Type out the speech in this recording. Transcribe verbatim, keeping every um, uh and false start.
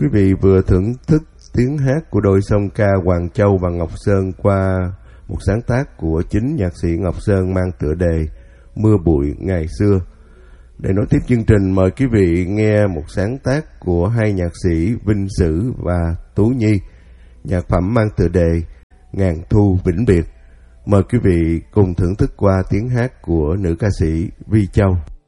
Quý vị vừa thưởng thức tiếng hát của đôi song ca Hoàng Châu và Ngọc Sơn qua một sáng tác của chính nhạc sĩ Ngọc Sơn mang tựa đề Mưa Bụi Ngày Xưa. Để nối tiếp chương trình, mời quý vị nghe một sáng tác của hai nhạc sĩ Vinh Sử và Tú Nhi, nhạc phẩm mang tựa đề Ngàn Thu Vĩnh Biệt. Mời quý vị cùng thưởng thức qua tiếng hát của nữ ca sĩ Vi Châu.